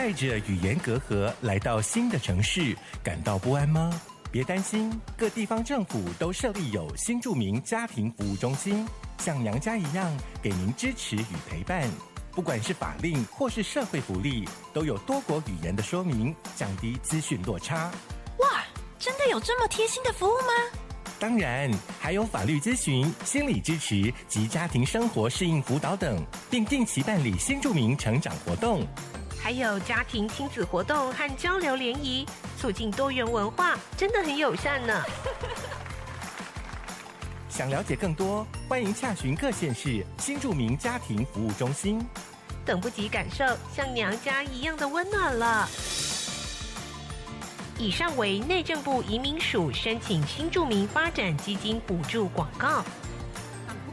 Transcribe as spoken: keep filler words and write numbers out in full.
带着语言隔阂来到新的城市，感到不安吗？别担心，各地方政府都设立有新住民家庭服务中心，像娘家一样给您支持与陪伴。不管是法令或是社会福利，都有多国语言的说明，降低资讯落差。 哇，真的有这么贴心的服务吗？ 当然，还有法律咨询、心理支持及家庭生活适应辅导等，并定期办理新住民成长活动， 还有家庭亲子活动和交流联谊，促进多元文化，真的很友善呢。 想了解更多，欢迎洽询各县市新住民家庭服务中心。 等不及感受像娘家一样的温暖了。以上为内政部移民署申请新住民发展基金补助广告。